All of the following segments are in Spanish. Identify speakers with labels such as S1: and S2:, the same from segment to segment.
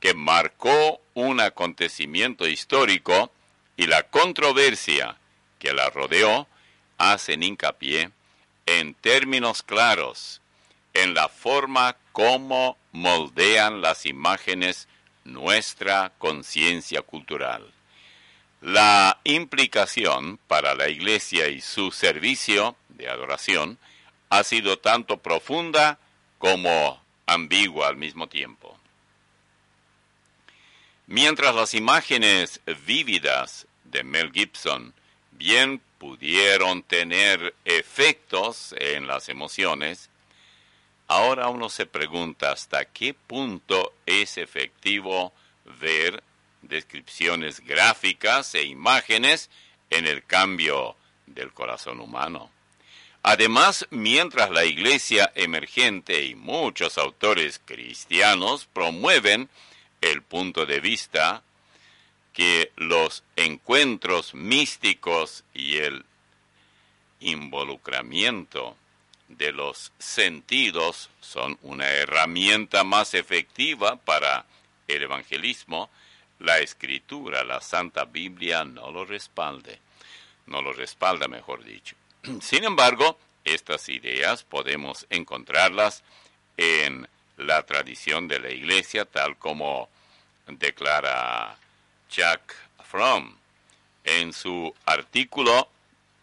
S1: que marcó un acontecimiento histórico y la controversia que la rodeó hacen hincapié en términos claros en la forma como moldean las imágenes nuestra conciencia cultural. La implicación para la Iglesia y su servicio de adoración ha sido tanto profunda como ambigua al mismo tiempo. Mientras las imágenes vívidas de Mel Gibson bien pudieron tener efectos en las emociones, ahora uno se pregunta hasta qué punto es efectivo ver descripciones gráficas e imágenes en el cambio del corazón humano. Además, mientras la Iglesia emergente y muchos autores cristianos promueven el punto de vista que los encuentros místicos y el involucramiento de los sentidos son una herramienta más efectiva para el evangelismo, la Escritura, la Santa Biblia, no lo respalda, mejor dicho. Sin embargo, estas ideas podemos encontrarlas en la tradición de la Iglesia, tal como declara Chuck Fromm en su artículo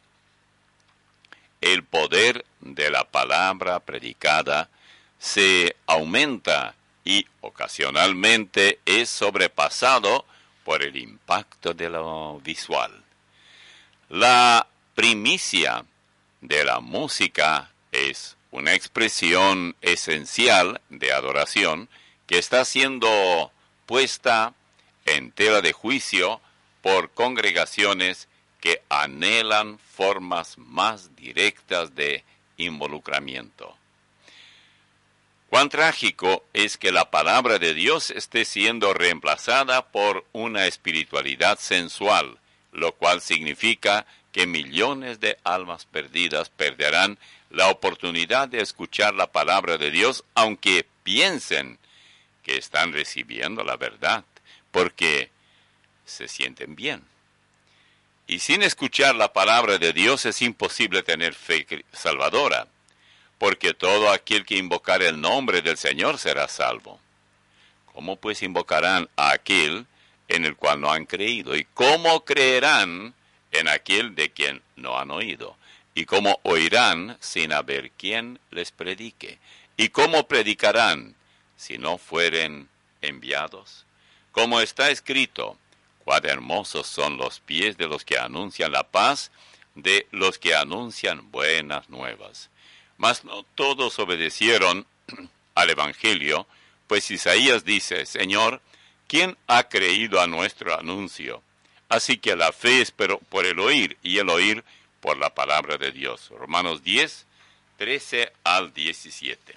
S1: El poder de la palabra predicada se aumenta y ocasionalmente es sobrepasado por el impacto de lo visual. La primicia de la música es una expresión esencial de adoración que está siendo puesta en tela de juicio por congregaciones que anhelan formas más directas de involucramiento. Cuán trágico es que la palabra de Dios esté siendo reemplazada por una espiritualidad sensual, lo cual significa que millones de almas perdidas perderán la oportunidad de escuchar la palabra de Dios, aunque piensen que están recibiendo la verdad, porque se sienten bien. Y sin escuchar la palabra de Dios es imposible tener fe salvadora, porque todo aquel que invocar el nombre del Señor será salvo. ¿Cómo pues invocarán a aquel en el cual no han creído? ¿Y cómo creerán en aquel de quien no han oído? ¿Y cómo oirán sin haber quien les predique? ¿Y cómo predicarán si no fueren enviados? Como está escrito, cuán hermosos son los pies de los que anuncian la paz, de los que anuncian buenas nuevas. Mas no todos obedecieron al Evangelio, pues Isaías dice, Señor, ¿quién ha creído a nuestro anuncio? Así que la fe es por el oír, y el oír por la palabra de Dios. Romanos 10, 13 al 17.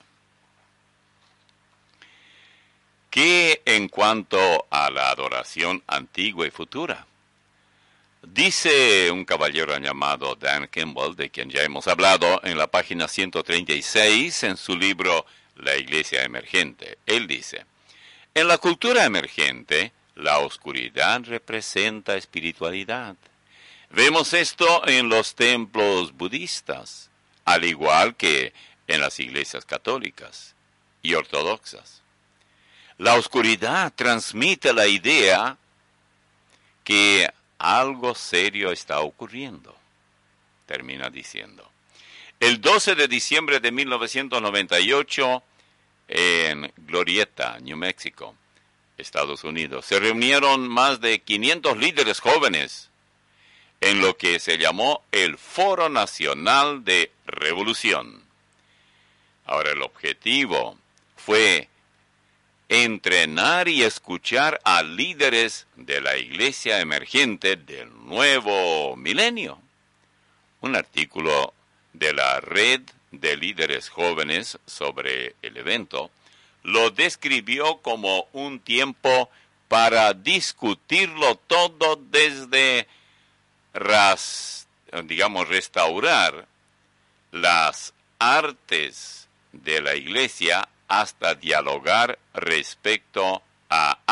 S1: ¿Qué en cuanto a la adoración antigua y futura? Dice un caballero llamado Dan Kimball, de quien ya hemos hablado, en la página 136, en su libro La Iglesia Emergente. Él dice, en la cultura emergente, la oscuridad representa espiritualidad. Vemos esto en los templos budistas, al igual que en las iglesias católicas y ortodoxas. La oscuridad transmite la idea que algo serio está ocurriendo, termina diciendo. El 12 de diciembre de 1998, en Glorieta, New Mexico, Estados Unidos, se reunieron más de 500 líderes jóvenes en lo que se llamó el Foro Nacional de Revolución. Ahora, el objetivo fue entrenar y escuchar a líderes de la iglesia emergente del nuevo milenio. Un artículo de la Red de Líderes Jóvenes sobre el evento lo describió como un tiempo para discutirlo todo desde, restaurar las artes de la iglesia hasta dialogar respecto a